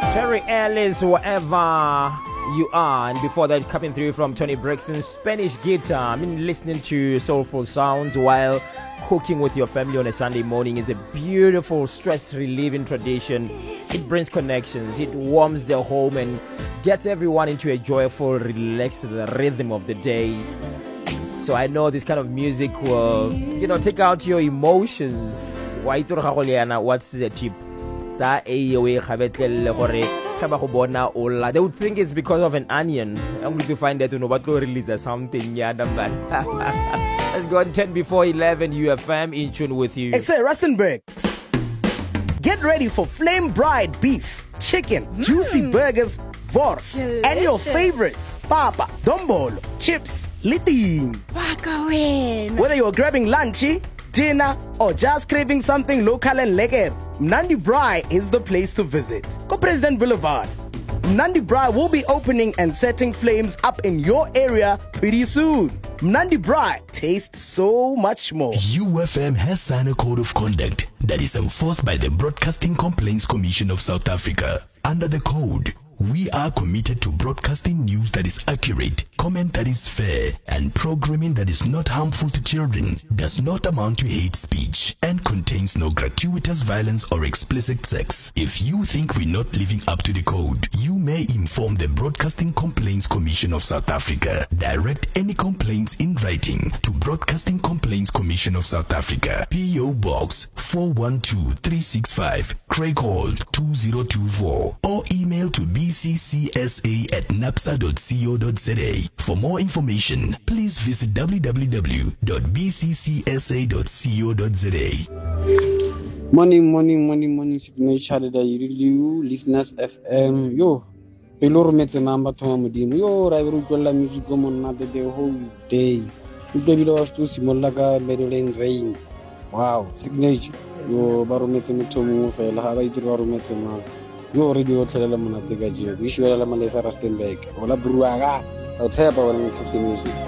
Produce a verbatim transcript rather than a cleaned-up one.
Terry Ellis, wherever you are. And before that, coming through from Tony Braxton, Spanish guitar. I mean, listening to soulful sounds while cooking with your family on a Sunday morning is a beautiful stress-relieving tradition. It brings connections, it warms the home and gets everyone into a joyful, relaxed rhythm of the day. So I know this kind of music will, you know, take out your emotions. What's the tip? They would think it's because of an onion. I'm going to find that, you know, what will release something. Yeah, let's go on ten before eleven. U F M in tune with you. It's a Rustenburg. Get ready for flame bride beef, chicken, mm. juicy burgers, vors, delicious. And your favorites, papa, dombolo, chips, liting. Whether you're grabbing lunchy, dinner, or just craving something local and lekker, Mnandi Braai is the place to visit. Go President Boulevard. Mnandi Braai will be opening and setting flames up in your area pretty soon. Mnandi Braai tastes so much more. U F M has signed a code of conduct that is enforced by the Broadcasting Complaints Commission of South Africa. Under the code, we are committed to broadcasting news that is accurate, comment that is fair, and programming that is not harmful to children, does not amount to hate speech, and contains no gratuitous violence or explicit sex. If you think we're not living up to the code, you may inform the Broadcasting Complaints Commission of South Africa. Direct any complaints in writing to Broadcasting Complaints Commission of South Africa, P O Box four one two three six five, Craig Hall two zero two four, or email to b c c s a at napsa dot co dot z a. For more information, please visit w w w dot b c c s a dot co dot z a. Morning, morning, morning, morning, signature da you listeners F M. Yo, pelor metse mamba thoma modimo. Yo, ra be utlwela music go monna the whole day. Utlwe bile wa stu simolla ka Madeline Rain. Wow, signature. Yo, ba rometse motho mo fela ha ba itse ba rometse ma. Yo re di otlela monate ka je. Wish wela la malefa Rustenburg. Ola bruaga. I'll tell you about when I'm music.